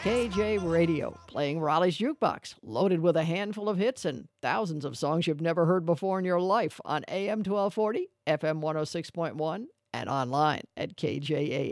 KJ Radio, playing Raleigh's Jukebox, loaded with a handful of hits and thousands of songs you've never heard before in your life on AM 1240, FM 106.1, and online at KJAM.